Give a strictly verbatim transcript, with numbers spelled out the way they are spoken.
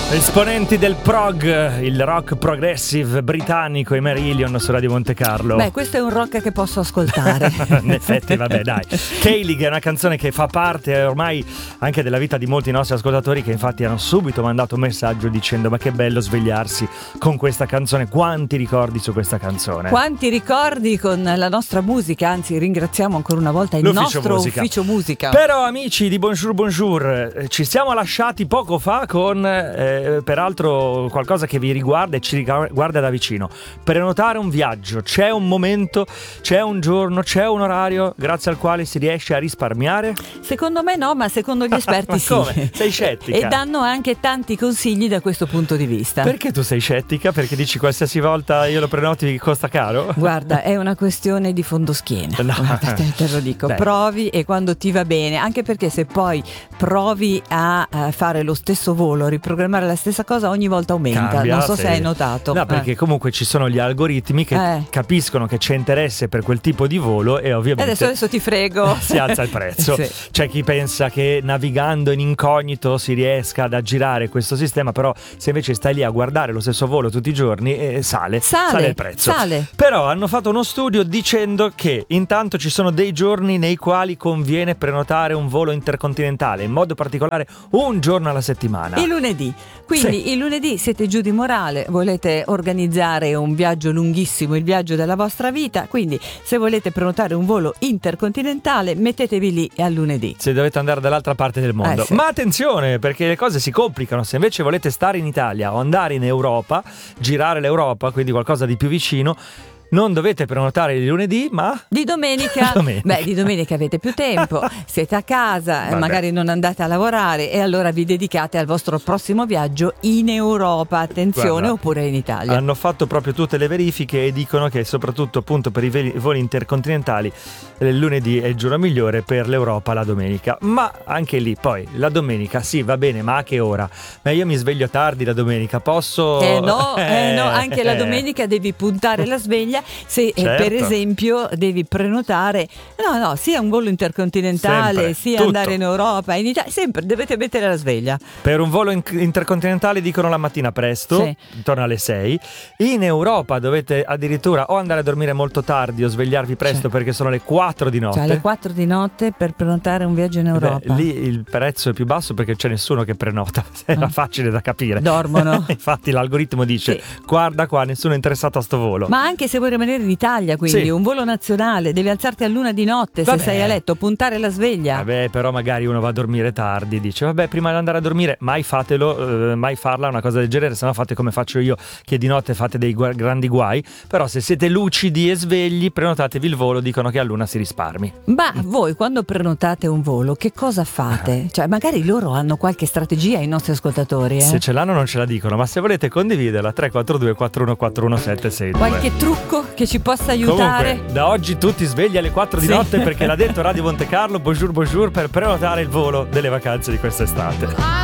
Esponenti del prog, il rock progressive britannico e Marillion su Radio Monte Carlo. Beh, questo è un rock che posso ascoltare. In effetti, vabbè, dai. Kaylee, che è una canzone che fa parte ormai anche della vita di molti nostri ascoltatori, che infatti hanno subito mandato un messaggio dicendo: ma che bello svegliarsi con questa canzone. Quanti ricordi su questa canzone? Quanti ricordi con la nostra musica. Anzi, ringraziamo ancora una volta il L'ufficio nostro musica. ufficio musica. Però, amici di Bonjour Bonjour, eh, ci siamo lasciati poco fa con eh, peraltro qualcosa che vi riguarda e ci riguarda da vicino. Prenotare un viaggio. C'è un momento, c'è un giorno, c'è un orario grazie al quale si riesce a risparmiare? Secondo me no, ma secondo gli esperti ma sì. come? Sei scettica? E danno anche tanti consigli da questo punto di vista. Perché tu sei scettica? Perché dici qualsiasi volta io lo prenoti costa caro? Guarda, è una questione di fondoschiena. No. Guarda, te, te lo dico. Beh. Provi e quando ti va bene, anche perché se poi provi a, a fare lo stesso volo, riprogrammare la stessa cosa, ogni volta aumenta. Cambia, non so sì. se hai notato. No, perché eh. comunque ci sono gli algoritmi che Eh. capiscono che c'è interesse per quel tipo di volo e ovviamente Adesso, adesso ti frego. si alza il prezzo. Sì. C'è chi pensa che navigando in incognito si riesca ad aggirare questo sistema, però se invece stai lì a guardare lo stesso volo tutti i giorni eh, sale, Sale, sale il prezzo. sale. Però hanno fatto uno studio dicendo che intanto ci sono dei giorni nei quali conviene prenotare un volo intercontinentale, in modo particolare un giorno alla settimana. Il lunedì. Quindi Sì. il lunedì siete giù di morale, volete organizzare un viaggio lunghissimo, il viaggio della vostra vita, quindi se volete prenotare un volo intercontinentale mettetevi lì al lunedì. Se dovete andare dall'altra parte del mondo. Eh, sì. Ma attenzione, perché le cose si complicano. Se invece volete stare in Italia o andare in Europa, girare l'Europa, quindi qualcosa di più vicino, non dovete prenotare il lunedì, ma Di domenica, Domenica. beh, di domenica avete più tempo, siete a casa, Vabbè. magari non andate a lavorare e allora vi dedicate al vostro prossimo viaggio in Europa, attenzione, Guarda, oppure in Italia. hanno fatto proprio tutte le verifiche e dicono che soprattutto appunto per i veli- voli intercontinentali il lunedì è il giorno migliore, per l'Europa la domenica. Ma anche lì poi la domenica sì, va bene, ma a che ora? Ma io mi sveglio tardi la domenica, posso... Eh no, eh no, anche la Eh. domenica devi puntare la sveglia se eh, Certo. per esempio devi prenotare, no no, sia un volo intercontinentale, Sempre, sia tutto. andare in Europa, in Italia, sempre dovete mettere la sveglia. Per un volo in- intercontinentale dicono la mattina presto, Sì. intorno alle sei. In Europa dovete addirittura o andare a dormire molto tardi o svegliarvi presto, Sì. perché sono le quattro di notte. Cioè alle quattro di notte per prenotare un viaggio in Europa. Beh, lì il prezzo è più basso perché c'è nessuno che prenota. Era Ah. facile da capire. Dormono. Infatti l'algoritmo dice: Sì. guarda qua, nessuno è interessato a sto volo. Ma anche se vuoi rimanere in Italia, quindi Sì. un volo nazionale, devi alzarti a luna di notte se Vabbè. sei a letto, puntare la sveglia. Vabbè, però magari uno va a dormire tardi, dice vabbè, prima di andare a dormire mai fatelo, eh, mai farla una cosa del genere, se no fate come faccio io, che di notte fate dei gua- grandi guai. Però se siete lucidi e svegli, prenotatevi il volo, dicono che a luna si risparmi. Ma voi quando prenotate un volo che cosa fate? Cioè magari loro hanno qualche strategia, i nostri ascoltatori, eh? Se ce l'hanno non ce la dicono, ma se volete condividerla, tre quattro due quattro uno quattro uno sette sei due. Qualche trucco che ci possa aiutare? Comunque, da oggi tutti svegli alle quattro di Sì. notte, perché l'ha detto Radio Monte Carlo, bonjour bonjour, per prenotare il volo delle vacanze di quest'estate.